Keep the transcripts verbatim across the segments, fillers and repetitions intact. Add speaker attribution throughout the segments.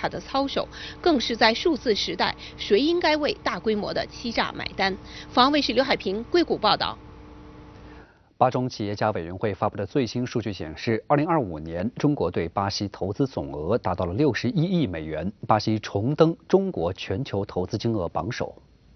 Speaker 1: 他的操守，更是在数字时代，谁应该为大规模的欺诈买单？凤凰卫视刘海平硅谷报道。
Speaker 2: 巴中企业家委员会发布的最新数据显示，二零二五年中国对巴西投资总额达到了六十一亿美元，巴西重登中国全球投资金额榜首。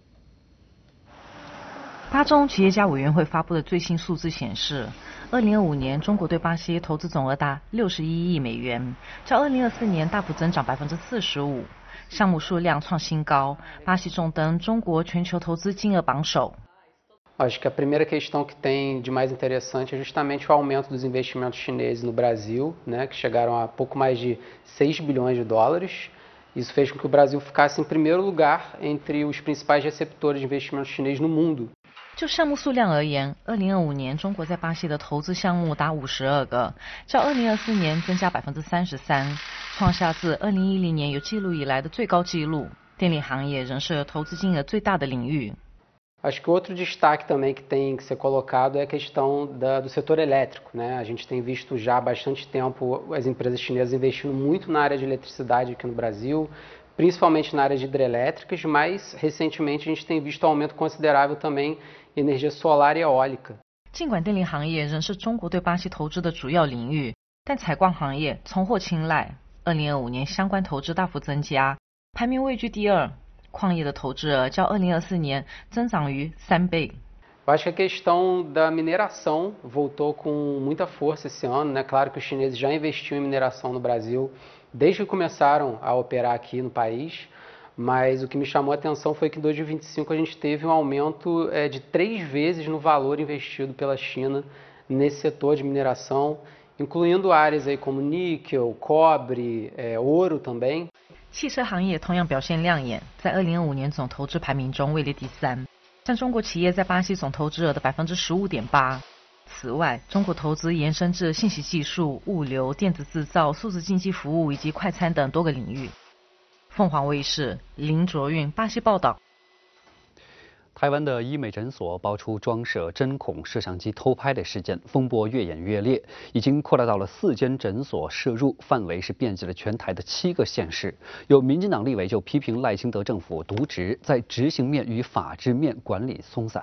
Speaker 3: 巴中企业家委员会发布的最新数字显示，二零二五年中国对巴西投资总额达六十一亿美元，较二零二四年大幅增长百分之四十五，项目数量创新高，巴西重登中国全球投资金额榜首。
Speaker 4: Acho que a primeira questão que tem de mais interessante é justamente o aumento dos investimentos chineses no Brasil, né, que chegaram a pouco mais de seis bilhões de dólares. Isso fez com que o Brasil ficasse em primeiro lugar entre os principais receptores de investimentos chineses no mundo.
Speaker 3: 就项目数量而言，二零二五年中国在巴西的投资项目达五十二个，较二零二四年增加百分之三十三，创下自二零一零年有记录以来的最高纪录。电力行业仍是投资金额最大的领域。
Speaker 4: Acho que outro destaque também que tem que ser colocado é a questão da, do setor elétrico, né? A gente tem visto já há bastante tempo as empresas chinesas investindo muito na área de eletricidade aqui no Brasil, principalmente na área de hidrelétricas, mas recentemente a gente tem visto um aumento considerável também em energia solar e eólica.
Speaker 3: 尽管电力行业仍是中国对巴西投资的主要领域，但采矿行业重获青睐。二零二五年相关投资大幅增加，排名位居第二。矿业的投资额较二零二四年增长逾三倍。
Speaker 4: Eu acho que a questão da mineração voltou com muita força esse ano, né? Claro que os chineses já investiram em mineração no Brasil desde que começaram a operar aqui no país, mas o que me chamou a atenção foi que em dois mil e vinte e cinco a gente teve um aumento é, de três vezes no valor investido pela China nesse setor de mineração, incluindo áreas aí como níquel, cobre, é, ouro também.
Speaker 3: 汽车行业同样表现亮眼，在二零二五年总投资排名中位列第三，占中国企业在巴西总投资额的百分之十五点八。此外，中国投资延伸至信息技术、物流、电子制造、数字经济服务以及快餐等多个领域。凤凰卫视林卓运巴西报道。
Speaker 2: 台湾的医美诊所爆出装设针孔摄像机偷拍的事件，风波越演越烈，已经扩大到了四间诊所涉入，范围是遍及了全台的七个县市。有民进党立委就批评赖清德政府渎职，在执行面与法制面管理松散。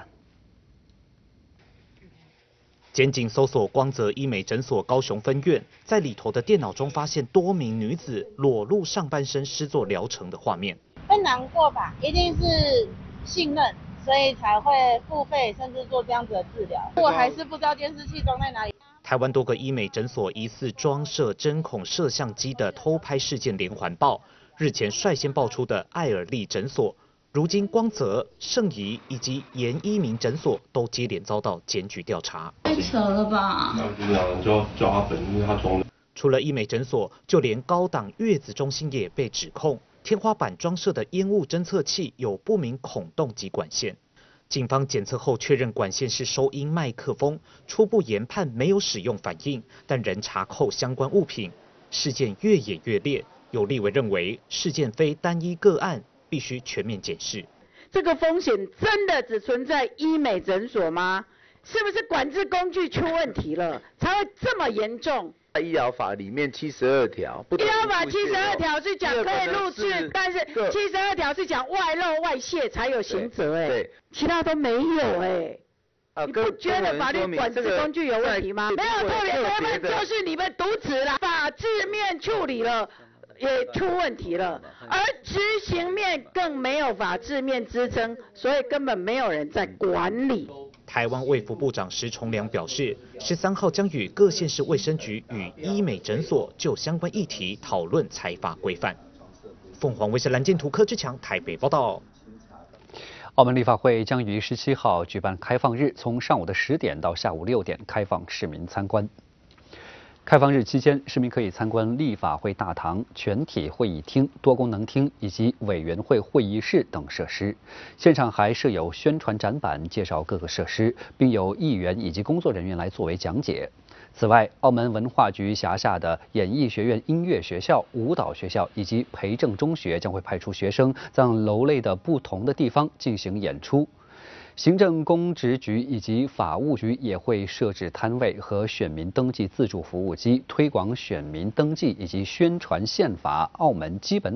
Speaker 5: 检警搜索光泽医美诊所高雄分院，在里头的电脑中发现多名女子裸露上半身施作疗程的画面。
Speaker 6: 会难过吧？一定是信任。所以才会付费，甚至做这样子的治疗。我还是不知道监视器装在哪里。
Speaker 5: 台湾多个医美诊所疑似装设针孔摄像机的偷拍事件连环爆。日前率先爆出的爱尔利诊所，如今光泽、圣仪以及严一鸣诊所都接连遭到检举调查。
Speaker 7: 太扯了吧！
Speaker 8: 那局长就叫他本，因为他装。
Speaker 5: 除了医美诊所，就连高档月子中心也被指控。天花板装设的烟雾侦测器有不明孔洞及管线，警方检测后确认管线是收音麦克风，初步研判没有使用反应，但仍查扣相关物品。事件越演越烈，有立委认为事件非单一个案，必须全面检视。
Speaker 9: 这个风险真的只存在医美诊所吗？是不是管制工具出问题了，才会这么严重？
Speaker 10: 医疗法里面七十二条，
Speaker 9: 医疗法七十二条是讲可以录制，但是七十二条是讲外露外泄才有刑责，哎，对，其他都没有，哎。啊、你不觉得法律管制工具有问题吗？没有特别他们就是你们渎职了，法制面处理了。也出问题了，而执行面更没有法制面支撑，所以根本没有人在管理。
Speaker 5: 台湾卫福部长石崇良表示，十三号将与各县市卫生局与医美诊所就相关议题讨论采法规范。凤凰卫视蓝箭图柯志强台北报道。
Speaker 2: 澳门立法会将于十七号举办开放日，从上午的十点到下午六点开放市民参观。开放日期间，市民可以参观立法会大堂、全体会议厅、多功能厅以及委员会会议室等设施。现场还设有宣传展板，介绍各个设施，并有议员以及工作人员来作为讲解。此外，澳门文化局辖下的演艺学院音乐学校、舞蹈学校以及培正中学将会派出学生在楼内的不同的地方进行演出。行政公职局以及法务局也会设置摊位和选民登记自助服务机，推广选民登记以及宣传宪法、澳门基本